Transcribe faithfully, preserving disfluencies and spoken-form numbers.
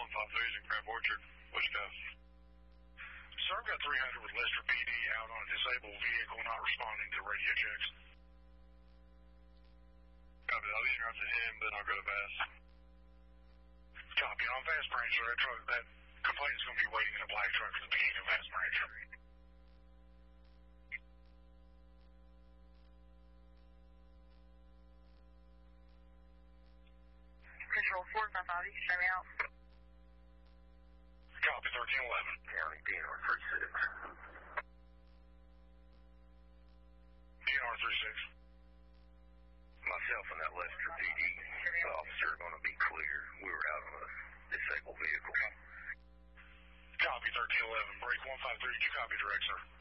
one five three is in Crab Orchard. What you got? Sir, I've got three hundred with Lester P D out on a disabled vehicle not responding to radio checks. Copy. I'll either out to him, then I'll go to Bass. Copy. On Fast Branch, sir, that, truck, that complaint is going to be waiting in a black truck at the beginning of Fast Branch. Control four five five, you can show me out. Copy, thirteen eleven. County D N R three six. D N R three six. Myself and that Lester P D officer are going to be clear. We were out on a disabled vehicle. Copy, thirteen eleven. Break one five three. Did you copy direct, sir?